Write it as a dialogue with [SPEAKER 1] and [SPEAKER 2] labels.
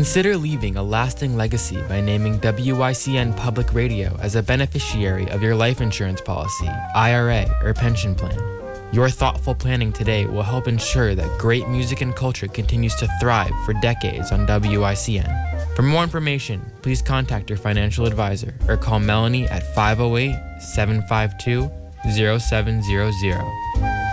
[SPEAKER 1] Consider leaving a lasting legacy by naming WYCN Public Radio as a beneficiary of your life insurance policy, IRA, or pension plan. Your thoughtful planning today will help ensure that great music and culture continues to thrive for decades on WYCN. For more information, please contact your financial advisor or call Melanie at 508-752-0700.